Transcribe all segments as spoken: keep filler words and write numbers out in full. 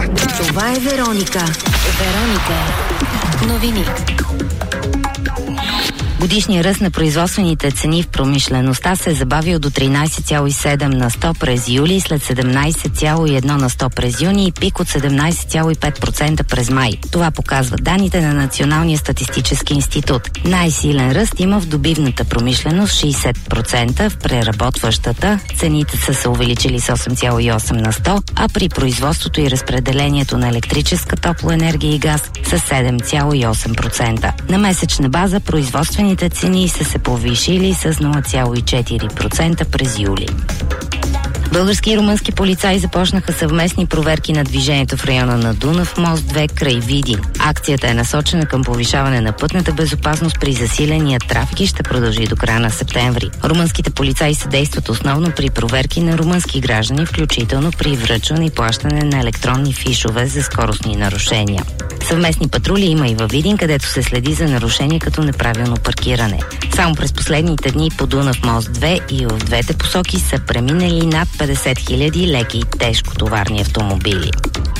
Това е Вероника. Вероника. Новини. Годишният ръст на производствените цени в промишлеността се е забавил до тринайсет цяло и седем на сто през юли, след седемнайсет цяло и едно на сто през юни и пик от седемнайсет цяло и пет процента през май. Това показват данните на Националния статистически институт. Най-силен ръст има в добивната промишленост шейсет процента, в преработващата цените са се увеличили с осем цяло и осем на сто, а при производството и разпределението на електрическа топлоенергия и газ с седем цяло и осем процента. На месечна база производствени цени са се повишили с нула цяло и четири процента през юли. Български и румънски полицаи започнаха съвместни проверки на движението в района на Дунав мост две край Видин. Акцията е насочена към повишаване на пътната безопасност при засиления трафик и ще продължи до края на септември. Румънските полицаи съдействат основно при проверки на румънски граждани, включително при връчване и плащане на електронни фишове за скоростни нарушения. Съвместни патрули има и във Видин, където се следи за нарушения като неправилно паркиране. Само през последните дни по Дунав мост две и в двете посоки са преминали над петдесет хиляди леки и тежкотоварни автомобили.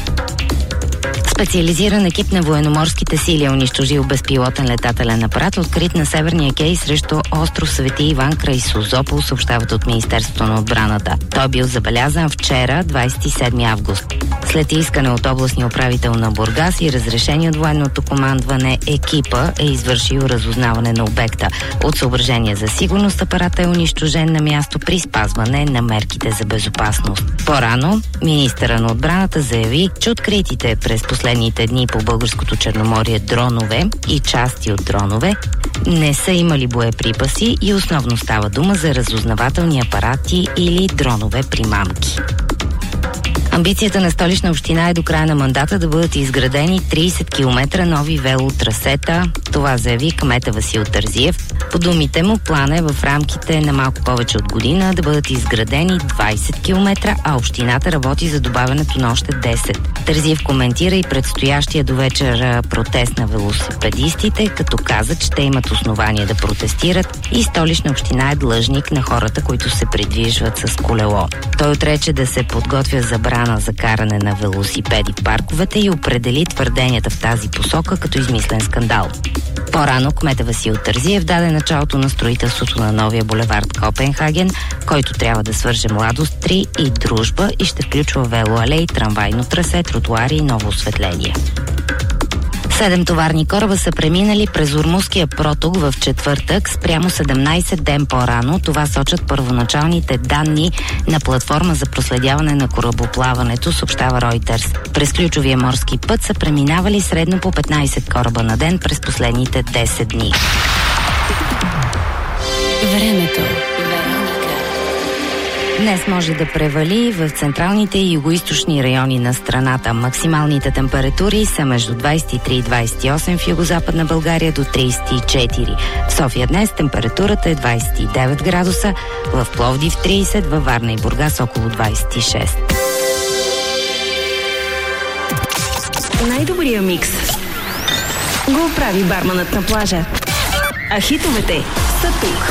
Специализиран екип на военноморските сили е унищожил безпилотен летателен апарат, открит на Северния кей срещу остров Свети Иван край Созопол, съобщават от Министерството на отбраната. Той е бил забелязан вчера, двайсет и седми август. След искане от областния управител на Бургас и разрешение от военното командване, екипа е извършил разузнаване на обекта. От съображение за сигурност апаратът е унищожен на място при спазване на мерките за безопасност. По-рано министъра на отбраната заяви, че откритите през последните дни по българското Черноморие дронове и части от дронове не са имали боеприпаси и основно става дума за разузнавателни апарати или дронове примамки. Амбицията на Столична община е до края на мандата да бъдат изградени трийсет километра нови велотрасета. Това заяви кмета Васил Терзиев. По думите му, плана е в рамките на малко повече от година да бъдат изградени двайсет километра, а общината работи за добавянето на още десет. Терзиев коментира и предстоящия до вечера протест на велосипедистите, като каза, че те имат основание да протестират и Столична община е длъжник на хората, които се придвижват с колело. Той отрече да се подготвя забрана за каране на велосипеди в парковете и определи твърденията в тази посока като измислен скандал. По-рано кмета Васил Терзиев даде началото на строителството на новия булевард Копенхаген, който трябва да свърже Младост три и Дружба и ще включва велоалеи, трамвайно трасе, тротуари и ново осветление. Седем товарни кораба са преминали през Ормузския проток в четвъртък, спрямо седемнайсет ден по-рано. Това сочат първоначалните данни на платформа за проследяване на корабоплаването, съобщава Reuters. През ключовия морски път са преминавали средно по петнайсет кораба на ден през последните десет дни. Времето. Днес може да превали в централните и югоизточни райони на страната. Максималните температури са между двайсет и три и двайсет и осем в югозападна България до трийсет и четири. В София днес температурата е двайсет и девет градуса, в Пловдив трийсет, във Варна и Бургас около двайсет и шест. Най-добрия микс го прави барманът на плажа. А хитовете са тук.